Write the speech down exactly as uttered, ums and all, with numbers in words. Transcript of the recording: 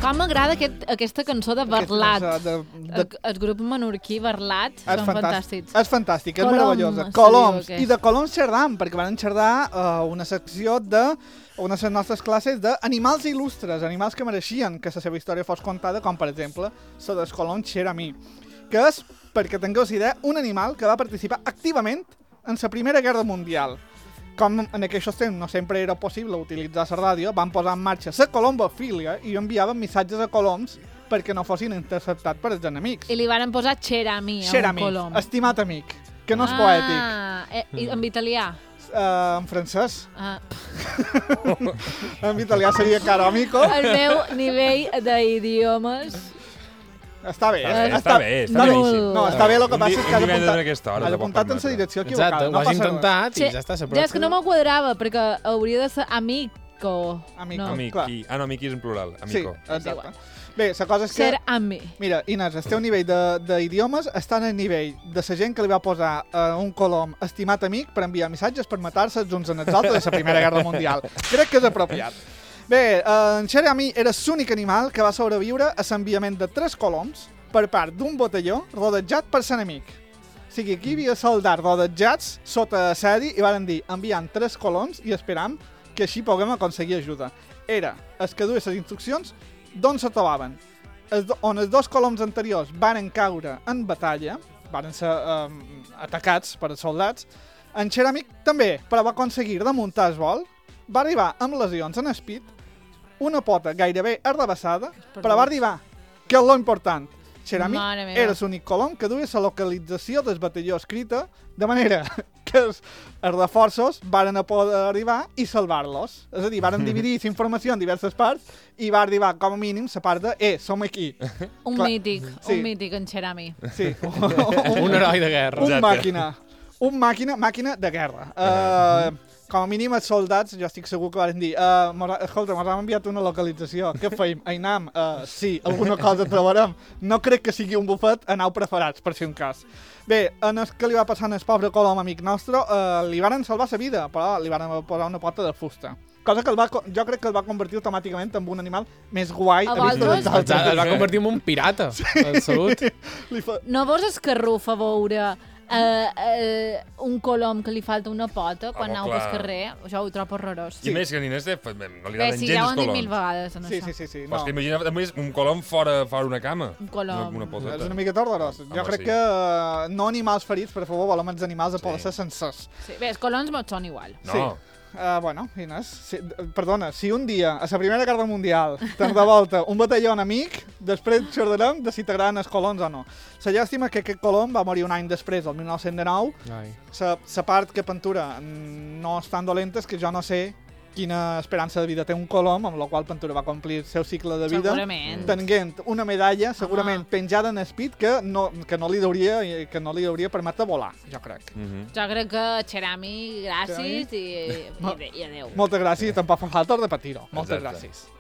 Com m'agrada aquest, aquesta cançó de Barlat. De, de... El, el grup menorquí Barlat és són fantàstic. fantàstics. És fantàstic, és Colom, meravellosa. se Coloms. diu que és. I de Coloms xerdam, perquè van xerdar uh, una secció de una de les nostres classes d'animals il·lustres, animals que mereixien que la seva història fos contada, com per exemple la del colom xeramí, que és, perquè tingueu idea, un animal que va participar activament en la Primera Guerra Mundial. Com en aquells temps no sempre era possible utilitzar la ràdio, van posar en marxa la colombofilia i enviaven missatges a coloms perquè no fossin interceptats per els enemics. I li van posar Xerami a un Xerami, colom. estimat amic, que no és ah, poètic. Eh, i en italià? Uh, en francès. Ah. En italià seria caro amico. El meu nivell d'idiomes... Està bé, Està eh? bé, està bé, està no, bé. No, està bé, el que Un passa di- és que un has divendres apuntat, a aquesta hora has te pot apuntat en permetre. la direcció Exacte, equivocada. ho No has passa res. intentat i Sí, ja està. ja és que no m'ho quadrava, perquè hauria de ser amico. Amico. No. Amiqui. Ah, no, amiqui és en plural. Amico. Sí, exacte. Bé, la cosa és que... Ser ami. Mira, Inés, el teu nivell de- d'idiomes està en el nivell de la gent que li va posar uh, un colom estimat amic per enviar missatges per matar-se els uns en els altres de la Primera Guerra Mundial. Crec que és apropiat. Bé, uh, en Xerami era l'únic animal que va sobreviure a l'enviament de tres coloms per part d'un botelló rodejat per l'enemic. O sigui, aquí hi havia soldats rodejats sota assedi i van dir enviant tres coloms i esperam que així puguem aconseguir ajuda. Era el que duia les instruccions d'on se trobaven, es, on els dos coloms anteriors van caure en batalla, van ser eh, atacats per els soldats. En Xeramic també, però va aconseguir remuntar el vol, va arribar amb lesions en espit, una pota gairebé arrabassada, però va arribar, que és lo important. Xeramic Mare meva. era l'únic colom que duia la localització del batalló escrita, de manera que els, els reforços varen a poder arribar i salvar-los. És a dir, varen dividir la informació en diverses parts i va arribar, com a mínim, la part de «Eh, som aquí». Un Clar, mític, sí. un mític en Xerami. Sí. Un heroi de guerra. Un Exacte. màquina. Un màquina, màquina de guerra. Uh, com a mínim els soldats, jo estic segur que van dir uh, mos, escolta, mos han enviat una localització, què feim? Ainam? Uh, sí, alguna cosa trobarem. No crec que sigui un bufet, anau preparats, per si un cas. Bé, en el que li va passar al pobre colom amic nostre, uh, li varen salvar la vida, però li varen posar una pota de fusta. Cosa que el va, jo crec que el va convertir automàticament en un animal més guai A a vista vosaltres? dels altres. Exacte, el va convertir en un pirata. En salut. Li fa... No vos escarrufa veure uh, uh, un colom que li falta una pota quan Home, aneu pel clar. carrer? Això ho trobo horrorós. I més que ni n'és de... No li Bé, agraden sí, ja gens ho els han dit mil coloms. vegades, en Sí, això. sí, sí, sí. Però No. és que imagina, a més, un colom fora, fora una cama. Un colom. Una, una És poteta. una mica horrorós. Jo Home, crec sí. que uh, no animals ferits, per favor, volem els animals a poder Sí. ser sencers. Sí. Bé, els coloms mos són igual. No. Sí. Uh, bueno, Inés, si, perdona, si un dia, a la Primera Guerra Mundial, te'n de volta un batalló enemic, després xerrarem de si t'agraden els colons o no. La llàstima que aquest colom va morir un any després, el mil nou-cents dinou. Ai. La part que pintura no és tan dolenta és que jo no sé quina esperança de vida té un colom, amb la qual Pintura va complir el seu cicle de vida, Segurament. tenint una medalla, segurament Home. penjada en espit, que no, que no li hauria, que no li hauria permetre volar, jo crec. Mhm. Jo crec que Xerami, gràcies i, i, i adéu. Moltes gràcies, tampoc fa falta repetir-ho. Moltes Exacte. gràcies.